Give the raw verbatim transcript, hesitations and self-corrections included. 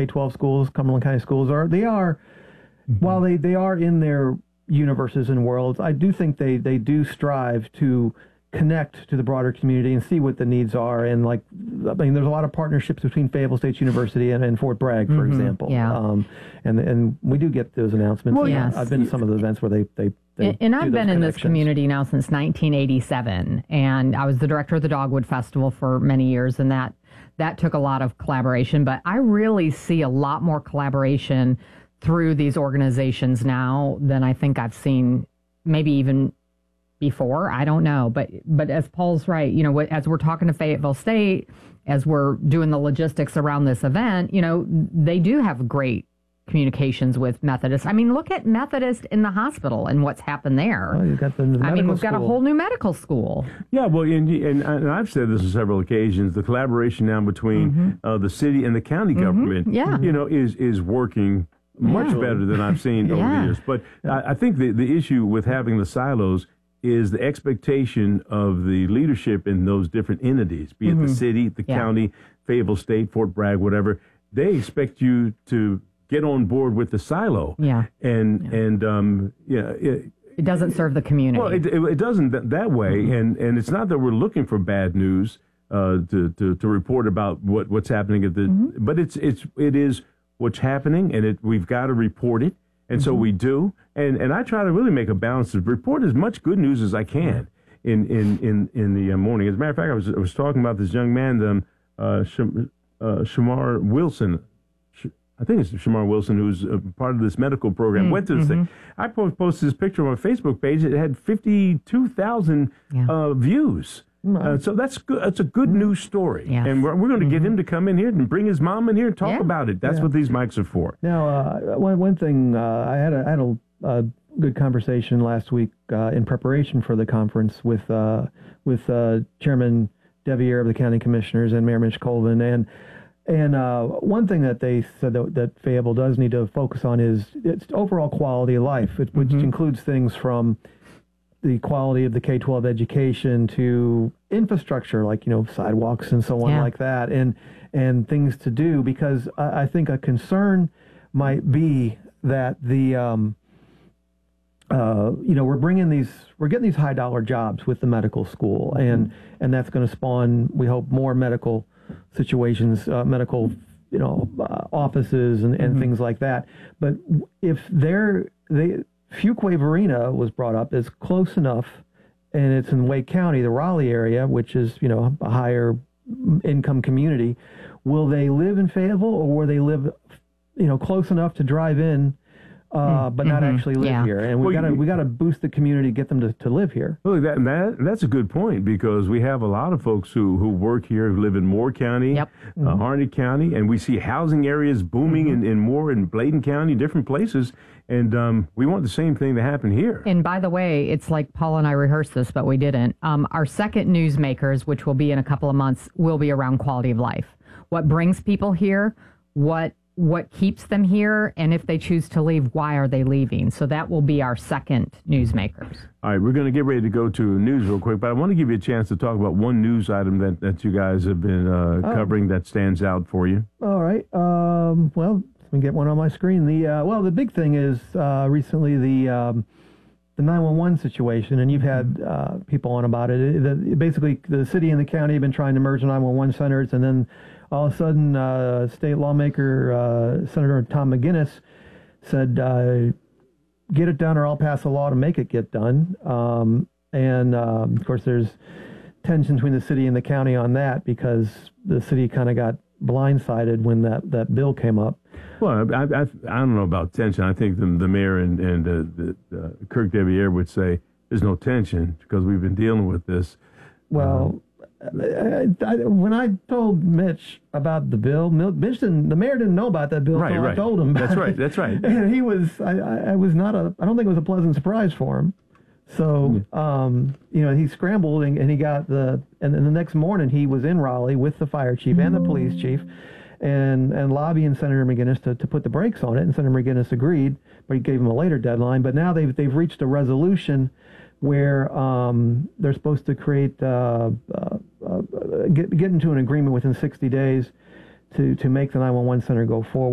K twelve schools, Cumberland County schools are. They are, mm-hmm. while they, they are in their universes and worlds, I do think they, they do strive to connect to the broader community and see what the needs are. And like, I mean, there's a lot of partnerships between Fayetteville State University and, and Fort Bragg, for mm-hmm. example. Yeah. Um, and and we do get those announcements. Well, yes. I've been to some of the events where they they. they and, and I've been in this community now since nineteen eighty-seven, and I was the director of the Dogwood Festival for many years, and that that took a lot of collaboration. But I really see a lot more collaboration through these organizations now than I think I've seen maybe even before. I don't know. But but as Paul's right, you know, as we're talking to Fayetteville State, as we're doing the logistics around this event, you know, they do have great communications with Methodist. I mean, look at Methodist in the hospital and what's happened there. Oh, you've got the, the I mean, we've school. got a whole new medical school. Yeah, well, and, and, and I've said this on several occasions, the collaboration now between mm-hmm. uh, the city and the county mm-hmm. government, yeah. you know, is, is working much yeah. better than I've seen over yeah. the years. But I, I think the, the issue with having the silos is the expectation of the leadership in those different entities, be it mm-hmm. the city, the yeah. county, Fayetteville State, Fort Bragg, whatever. They expect you to get on board with the silo. Yeah. And, yeah. and um, yeah, it, it doesn't serve the community. Well, it, it, it doesn't that, that way. Mm-hmm. And, and it's not that we're looking for bad news uh, to, to, to report about what, what's happening at the, mm-hmm. but it's, it's, it is what's happening, and it, we've got to report it. And mm-hmm. so we do. And, and I try to really make a balance to report as much good news as I can in, in, in, in the uh, morning. As a matter of fact, I was, I was talking about this young man, um, uh, Sham, uh, Shamar Wilson. I think it's Shamar Wilson, who's a part of this medical program, mm, went to this mm-hmm. thing. I posted this picture on my Facebook page. It had fifty-two thousand yeah. uh, views. Mm-hmm. Uh, so that's good. That's a good mm-hmm. news story. Yes. And we're, we're going to mm-hmm. get him to come in here and bring his mom in here and talk yeah. about it. That's yeah. what these mics are for. Now, uh, one, one thing, uh, I had a, I had a, a good conversation last week uh, in preparation for the conference with uh, with uh, Chairman Devier of the County Commissioners and Mayor Mitch Colvin. And And uh, one thing that they said that, that Fayetteville does need to focus on is its overall quality of life, it, which mm-hmm. includes things from the quality of the K twelve education to infrastructure, like, you know, sidewalks and so on yeah. like that, and and things to do. Because I, I think a concern might be that the, um, uh, you know, we're bringing these, we're getting these high dollar jobs with the medical school, mm-hmm. and and that's going to spawn, we hope, more medical situations, uh, medical, you know, uh, offices and, and mm-hmm. things like that. But if they're, they, Fuquay-Varina was brought up as close enough, and it's in Wake County, the Raleigh area, which is, you know, a higher income community. Will they live in Fayetteville, or will they live, you know, close enough to drive in, uh, but not mm-hmm. actually live yeah. here? And we well, gotta we gotta boost the community, get them to, to live here. Well, that, that that's a good point, because we have a lot of folks who, who work here, who live in Moore County, yep. uh, mm-hmm. Harnett County, and we see housing areas booming mm-hmm. in, in Moore and Bladen County, different places, and um, we want the same thing to happen here. And by the way, it's like Paul and I rehearsed this, but we didn't. Um, our second newsmakers, which will be in a couple of months, will be around quality of life. What brings people here, what what keeps them here, and if they choose to leave, why are they leaving? So that will be our second newsmakers. All right, we're going to get ready to go to news real quick, but I want to give you a chance to talk about one news item that, that you guys have been uh, oh. covering that stands out for you. All right. Um, well, let me get one on my screen. The uh, well, the big thing is uh, recently the um, the nine one one situation, and you've had uh, people on about it. It, it. Basically, the city and the county have been trying to merge nine one one centers, and then all of a sudden, uh, state lawmaker uh, Senator Tom McGinnis said, uh, "Get it done, or I'll pass a law to make it get done." Um, and um, of course, there's tension between the city and the county on that, because the city kind of got blindsided when that, that bill came up. Well, I, I, I don't know about tension. I think the, the mayor and, and uh, the, uh, Kirk Devier would say there's no tension because we've been dealing with this. Well, um, I, I, when I told Mitch about the bill, Mitch didn't, the mayor didn't know about that bill right, until right. I told him. That's right. That's right. And he was, I, I was not a, I don't think it was a pleasant surprise for him. So, um, you know, he scrambled and, and he got the, and then the next morning he was in Raleigh with the fire chief and the police chief, and, and lobbying Senator McGinnis to, to put the brakes on it. And Senator McGinnis agreed, but he gave him a later deadline. But now they've, they've reached a resolution where um, they're supposed to create, uh, uh, uh, get, get into an agreement within sixty days to, to make the nine one one center go forward.